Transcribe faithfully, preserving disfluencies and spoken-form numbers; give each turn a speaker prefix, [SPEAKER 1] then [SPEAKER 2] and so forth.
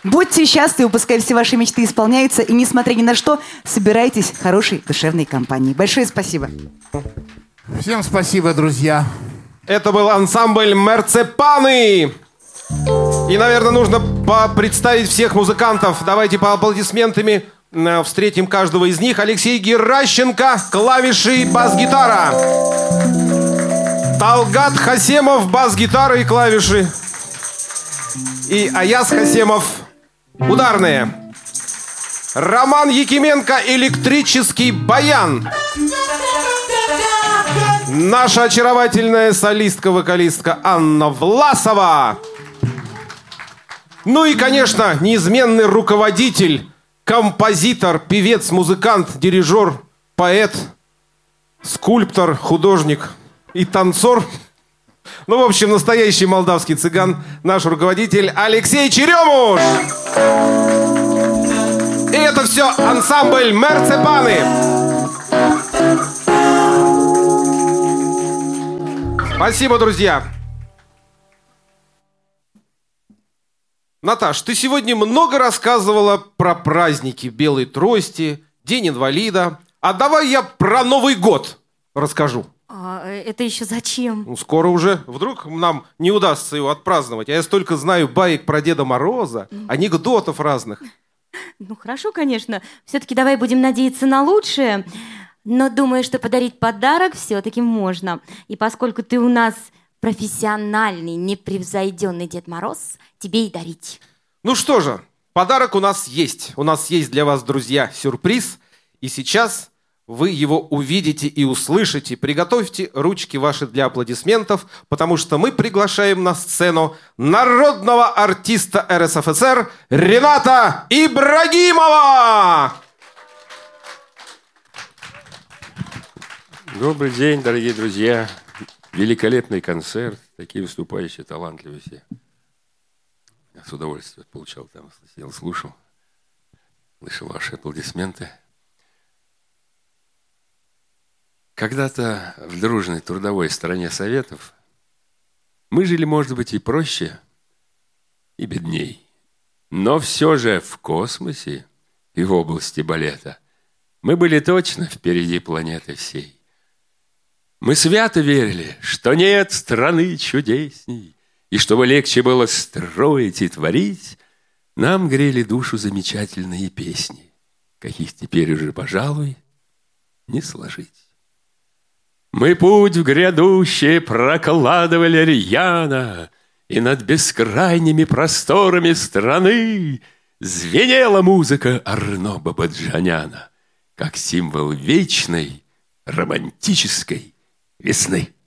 [SPEAKER 1] Будьте счастливы, пускай все ваши мечты исполняются, и, несмотря ни на что, собирайтесь в хорошей душевной компании. Большое спасибо.
[SPEAKER 2] Всем спасибо, друзья.
[SPEAKER 3] Это был ансамбль «Марципаны». И, наверное, нужно представить всех музыкантов. Давайте по аплодисментами встретим каждого из них. Алексей Геращенко, клавиши и бас-гитара. Талгат Хасемов, бас-гитара и клавиши. И Аяз Хасемов, ударные. Роман Якименко, электрический баян. Наша очаровательная солистка-вокалистка Анна Власова. Ну и, конечно, неизменный руководитель, композитор, певец, музыкант, дирижер, поэт, скульптор, художник и танцор. Ну, в общем, настоящий молдавский цыган, наш руководитель Алексей Черемуш. И это все ансамбль «Марципаны». Спасибо, друзья. Наташ, ты сегодня много рассказывала про праздники Белой Трости, День инвалида. А давай я про Новый год расскажу.
[SPEAKER 4] А это еще зачем?
[SPEAKER 3] Ну, скоро уже. Вдруг нам не удастся его отпраздновать. А я столько знаю баек про Деда Мороза, анекдотов разных.
[SPEAKER 4] Ну, хорошо, конечно. Все-таки давай будем надеяться на лучшее. Но думаю, что подарить подарок все-таки можно. И поскольку ты у нас профессиональный, непревзойденный Дед Мороз, тебе и дарить.
[SPEAKER 3] Ну что же, подарок у нас есть. У нас есть для вас, друзья, сюрприз. И сейчас вы его увидите и услышите. Приготовьте ручки ваши для аплодисментов, потому что мы приглашаем на сцену народного артиста эр эс эф эс эр Рената Ибрагимова!
[SPEAKER 5] Добрый день, дорогие друзья. Великолепный концерт. Такие выступающие, талантливые все. Я с удовольствием получал там, сидел, слушал. Слышал ваши аплодисменты. Когда-то в дружной трудовой стране Советов мы жили, может быть, и проще, и бедней. Но все же в космосе и в области балета мы были точно впереди планеты всей. Мы свято верили, что нет страны чудесней, и чтобы легче было строить и творить, нам грели душу замечательные песни, каких теперь уже, пожалуй, не сложить. Мы путь в грядущее прокладывали рьяно, и над бескрайними просторами страны звенела музыка Арно Бабаджаняна, как символ вечной романтической весны.